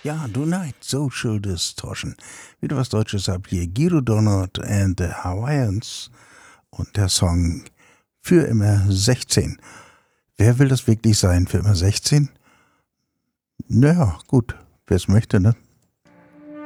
Ja, du Night, Social Distortion. Wieder was Deutsches ab hier. Guido Donald and the Hawaiians und der Song Für immer 16. Wer will das wirklich sein, für immer 16? Naja, gut, wer es möchte, ne?